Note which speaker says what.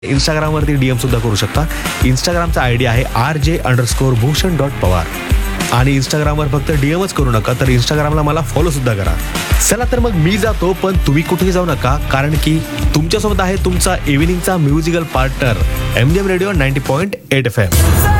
Speaker 1: इंस्टाग्रामवरती DM सुद्धा करू शकता. इंस्टाग्रामचा ID आहे RJ_Bhushan.Pawar. आणि इंस्टाग्रामवर फक्त DMच करू नका, तर इंस्टाग्रामला मला फॉलो सुद्धा करा. चला तर मग मी जातो, पण तुम्ही कुठेही जाऊ नका, कारण की तुमच्यासोबत आहे तुमचा इव्हिनिंगचा musical partner MGM radio 90.8 FM.